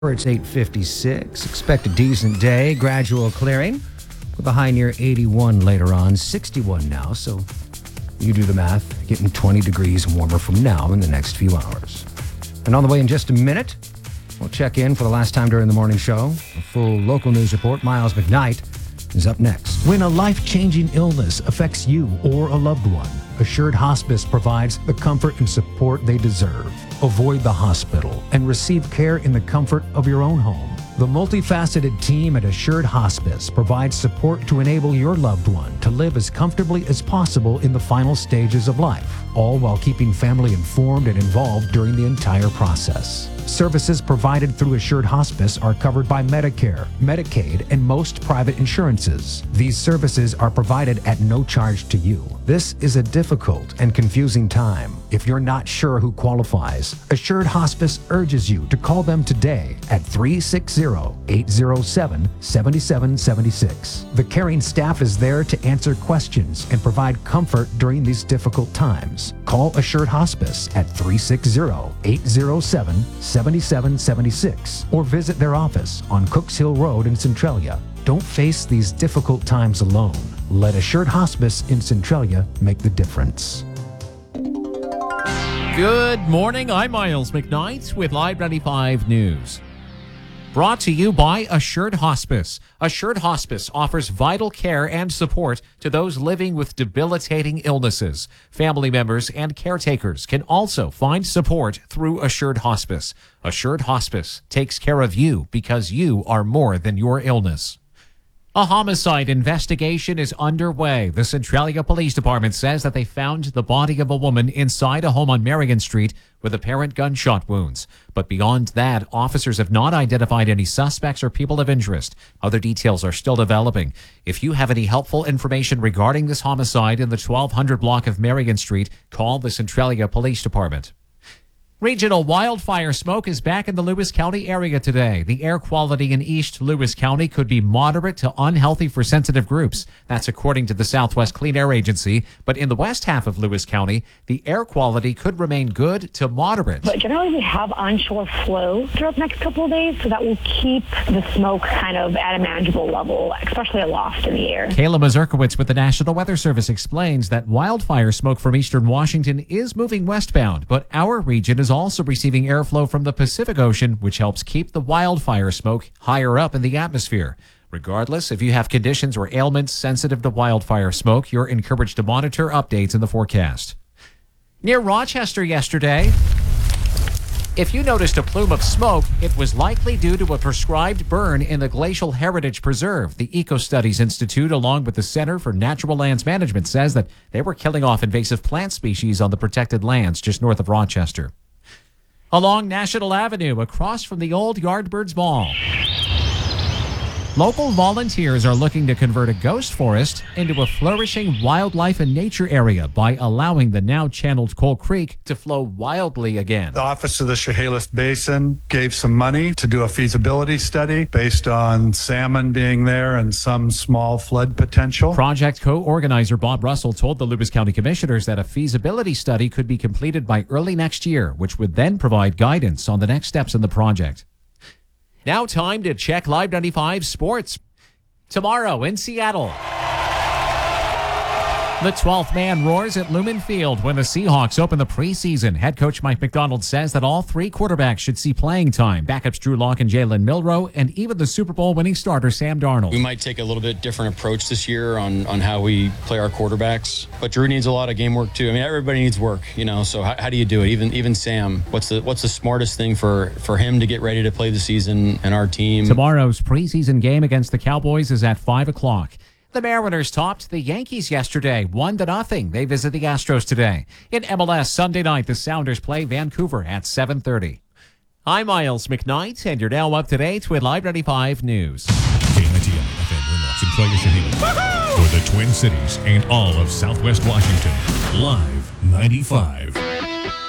It's 8:56. Expect a decent day, gradual clearing with a high near 81 later on, 61 now. So you do the math, getting 20 degrees warmer from now in the next few hours. And on the way in just a minute, we'll check in for the last time during the morning show. A full local news report. Miles McKnight is up next. When a life-changing illness affects you or a loved one, Assured Hospice provides the comfort and support they deserve. Avoid the hospital and receive care in the comfort of your own home. The multifaceted team at Assured Hospice provides support to enable your loved one to live as comfortably as possible in the final stages of life, all while keeping family informed and involved during the entire process. Services provided through Assured Hospice are covered by Medicare, Medicaid, and most private insurances. These services are provided at no charge to you. This is a difficult and confusing time. If you're not sure who qualifies, Assured Hospice urges you to call them today at 360-807-7776. The caring staff is there to answer questions and provide comfort during these difficult times. Call Assured Hospice at 360-807-7776 or visit their office on Cooks Hill Road in Centralia. Don't face these difficult times alone. Let Assured Hospice in Centralia make the difference. Good morning. I'm Miles McKnight with Live 95 News. Brought to you by Assured Hospice. Assured Hospice offers vital care and support to those living with debilitating illnesses. Family members and caretakers can also find support through Assured Hospice. Assured Hospice takes care of you because you are more than your illness. A homicide investigation is underway. The Centralia Police Department says that they found the body of a woman inside a home on Marion Street with apparent gunshot wounds. But beyond that, officers have not identified any suspects or people of interest. Other details are still developing. If you have any helpful information regarding this homicide in the 1200 block of Marion Street, call the Centralia Police Department. Regional wildfire smoke is back in the Lewis County area today. The air quality in East Lewis County could be moderate to unhealthy for sensitive groups. That's according to the Southwest Clean Air Agency. But in the west half of Lewis County, the air quality could remain good to moderate. But generally, we have onshore flow throughout the next couple of days, so that will keep the smoke kind of at a manageable level, especially aloft in the air. Kayla Mazurkowicz with the National Weather Service explains that wildfire smoke from eastern Washington is moving westbound, but our region is also receiving airflow from the Pacific Ocean, which helps keep the wildfire smoke higher up in the atmosphere. Regardless, if you have conditions or ailments sensitive to wildfire smoke, you're encouraged to monitor updates in the forecast. Near Rochester yesterday, if you noticed a plume of smoke, it was likely due to a prescribed burn in the Glacial Heritage Preserve. The Eco Studies Institute, along with the Center for Natural Lands Management, says that they were killing off invasive plant species on the protected lands just north of Rochester. Along National Avenue, across from the old Yardbirds Mall, local volunteers are looking to convert a ghost forest into a flourishing wildlife and nature area by allowing the now channeled Coal Creek to flow wildly again. The Office of the Chehalis Basin gave some money to do a feasibility study based on salmon being there and some small flood potential. Project co-organizer Bob Russell told the Lewis County Commissioners that a feasibility study could be completed by early next year, which would then provide guidance on the next steps in the project. Now time to check Live 95 Sports. Tomorrow in Seattle, the 12th man roars at Lumen Field when the Seahawks open the preseason. Head coach Mike McDonald says that all three quarterbacks should see playing time. Backups Drew Lock and Jalen Milroe, and even the Super Bowl winning starter Sam Darnold. We might take a little bit different approach this year on how we play our quarterbacks. But Drew needs a lot of game work too. I mean, everybody needs work, so how do you do it? Even Sam, what's the smartest thing for him to get ready to play the season and our team? Tomorrow's preseason game against the Cowboys is at 5 o'clock. The Mariners topped the Yankees yesterday, 1-0. They visit the Astros today. In MLS Sunday night, the Sounders play Vancouver at 7:30. I'm Miles McKnight, and you're now up to date with Live 95 News. KNTL FM Centralia Shahidi for the Twin Cities and all of Southwest Washington. Live 95.